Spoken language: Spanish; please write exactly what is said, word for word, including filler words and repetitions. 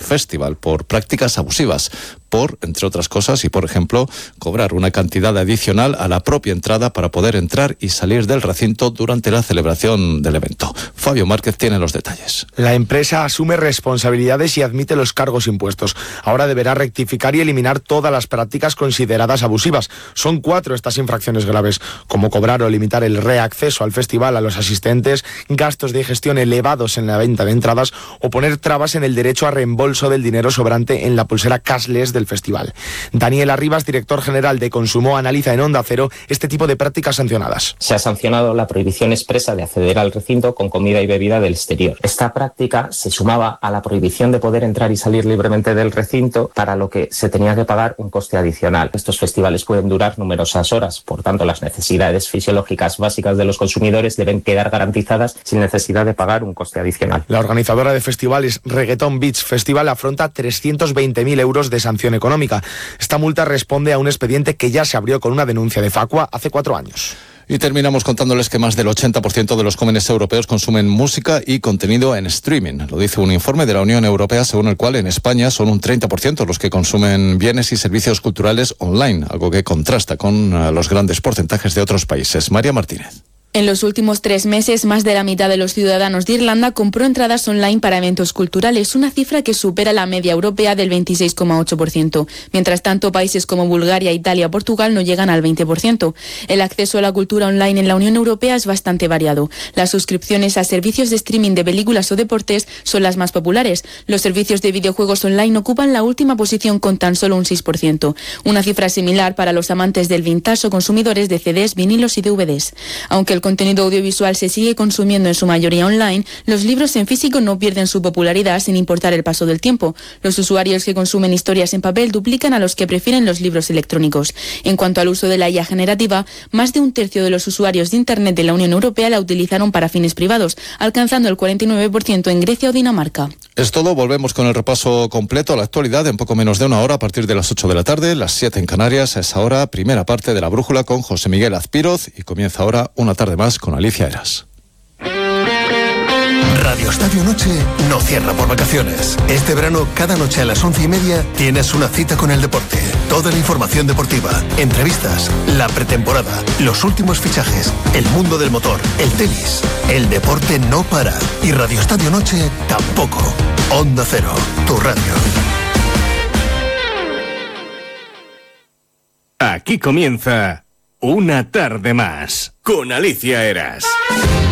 Festival por prácticas abusivas, por, entre otras cosas, y por ejemplo, cobrar una cantidad adicional a la propia entrada para poder entrar y salir del recinto durante la celebración del evento. Fabio Márquez tiene los detalles. La empresa asume responsabilidades y admite los cargos impuestos. Ahora deberá rectificar y eliminar todas las prácticas consideradas abusivas. Son cuatro estas infracciones graves, como cobrar o limitar el reacceso al festival a los asistentes, gastos de gestión elevados en la venta de entradas o poner trabas en el derecho a reembolso del dinero sobrante en la pulsera cashless del festival. Daniel Arribas, director general de Consumo, analiza en Onda Cero este tipo de prácticas sancionadas. Se ha sancionado la prohibición expresa de acceder al recinto con comida y bebida del exterior. Esta práctica se sumaba a la prohibición de poder entrar y salir libremente del recinto, para lo que se tenía que pagar un coste adicional. Estos festivales pueden durar numerosas horas, por tanto las necesidades fisiológicas básicas de los consumidores deben quedar garantizadas sin necesidad de pagar un coste adicional. La organizadora de festivales Reggaeton Beach Festival afronta trescientos veinte mil euros de sanción económica. Esta multa responde a un expediente que ya se abrió con una denuncia de Facua hace cuatro años. Y terminamos contándoles que más del ochenta por ciento de los jóvenes europeos consumen música y contenido en streaming. Lo dice un informe de la Unión Europea, según el cual en España son un treinta por ciento los que consumen bienes y servicios culturales online, algo que contrasta con los grandes porcentajes de otros países. María Martínez. En los últimos tres meses, más de la mitad de los ciudadanos de Irlanda compró entradas online para eventos culturales, una cifra que supera la media europea del veintiséis coma ocho por ciento. Mientras tanto, países como Bulgaria, Italia o Portugal no llegan al veinte por ciento. El acceso a la cultura online en la Unión Europea es bastante variado. Las suscripciones a servicios de streaming de películas o deportes son las más populares. Los servicios de videojuegos online ocupan la última posición con tan solo un seis por ciento. Una cifra similar para los amantes del vintage o consumidores de C Ds, vinilos y D V Ds. Aunque el contenido audiovisual se sigue consumiendo en su mayoría online, los libros en físico no pierden su popularidad sin importar el paso del tiempo. Los usuarios que consumen historias en papel duplican a los que prefieren los libros electrónicos. En cuanto al uso de la I A generativa, más de un tercio de los usuarios de Internet de la Unión Europea la utilizaron para fines privados, alcanzando el cuarenta y nueve por ciento en Grecia o Dinamarca. Es todo, volvemos con el repaso completo a la actualidad en poco menos de una hora a partir de las ocho de la tarde, las siete en Canarias. A esa hora, primera parte de La Brújula con José Miguel Azpiroz, y comienza ahora una tarde más con Alicia Eras. Radio Estadio Noche no cierra por vacaciones. Este verano, cada noche a las once y media, tienes una cita con el deporte. Toda la información deportiva, entrevistas, la pretemporada, los últimos fichajes, el mundo del motor, el tenis. El deporte no para. Y Radio Estadio Noche tampoco. Onda Cero, tu radio. Aquí comienza Una Tarde Más con Alicia Eras.